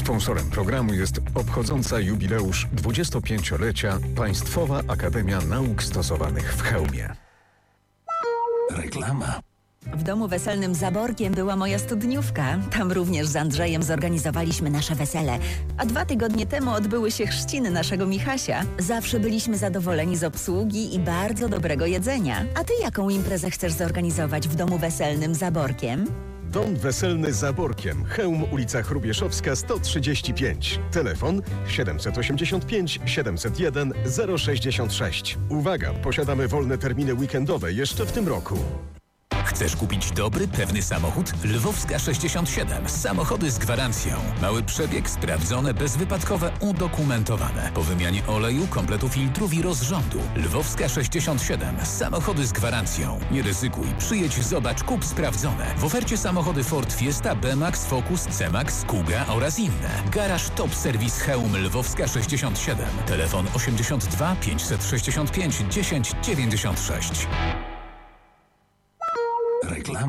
Sponsorem programu jest obchodząca jubileusz 25-lecia Państwowa Akademia Nauk Stosowanych w Chełmie. Reklama. W domu weselnym Zaborkiem była moja studniówka. Tam również z Andrzejem zorganizowaliśmy nasze wesele. A 2 tygodnie temu odbyły się chrzciny naszego Michasia. Zawsze byliśmy zadowoleni z obsługi i bardzo dobrego jedzenia. A ty jaką imprezę chcesz zorganizować w domu weselnym Zaborkiem? Dom weselny Zaborkiem, Chełm, ulica Chrubieszowska 135. Telefon 785 701 066. Uwaga, posiadamy wolne terminy weekendowe jeszcze w tym roku. Chcesz kupić dobry, pewny samochód? Lwowska 67. Samochody z gwarancją. Mały przebieg, sprawdzone, bezwypadkowe, udokumentowane. Po wymianie oleju, kompletu filtrów i rozrządu. Lwowska 67. Samochody z gwarancją. Nie ryzykuj. Przyjedź, zobacz, kup sprawdzone. W ofercie samochody Ford Fiesta, B-Max, Focus, C-Max, Kuga oraz inne. Garaż Top Service Chełm Lwowska 67. Telefon 82 565 10 96. Reklama.